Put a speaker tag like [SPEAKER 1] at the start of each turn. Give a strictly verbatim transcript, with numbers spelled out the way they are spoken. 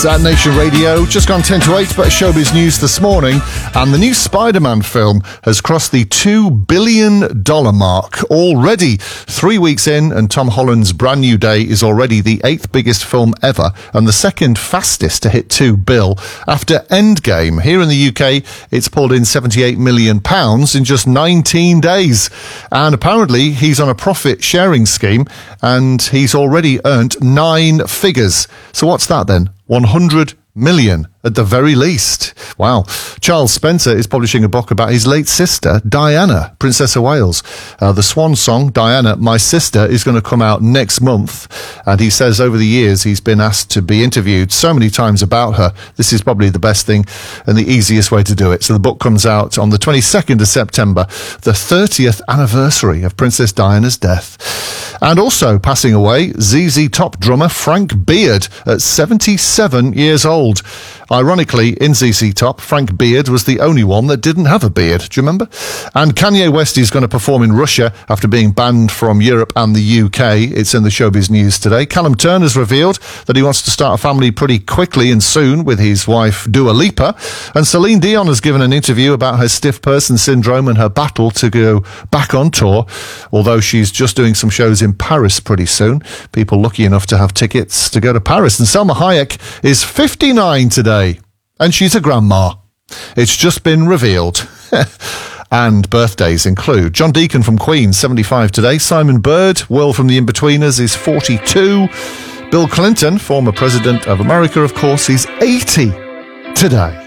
[SPEAKER 1] At Nation Radio, just gone ten to eight, but showbiz news this morning, and the new Spider-Man film has crossed the two billion dollars mark already. Three weeks in, and Tom Holland's Brand New Day is already the eighth biggest film ever, and the second fastest to hit two bill after Endgame. Here in the U K, it's pulled in seventy-eight million pounds in just nineteen days. And apparently, he's on a profit-sharing scheme, and he's already earned nine figures. So what's that then? one hundred million at the very least. Wow. Charles Spencer is publishing a book about his late sister, Diana, Princess of Wales. Uh, the swan song, Diana, My Sister, is going to come out next month. And he says over the years he's been asked to be interviewed so many times about her. This is probably the best thing and the easiest way to do it. So the book comes out on the twenty-second of September, the thirtieth anniversary of Princess Diana's death. And also passing away, Z Z Top drummer Frank Beard at seventy-seven years old. Ironically, in Z Z Top, Frank Beard was the only one that didn't have a beard. Do you remember? And Kanye West is going to perform in Russia after being banned from Europe and the U K. It's in the showbiz news today. Callum Turner's revealed that he wants to start a family pretty quickly and soon with his wife Dua Lipa. And Celine Dion has given an interview about her stiff person syndrome and her battle to go back on tour, although she's just doing some shows in Paris pretty soon. People lucky enough to have tickets to go to Paris. And Selma Hayek is fifty-nine today. And she's a grandma. It's just been revealed. And birthdays include John Deacon from Queen, seventy-five today. Simon Bird, Will from The Inbetweeners, is forty-two. Bill Clinton, former president of America, of course, is eighty today.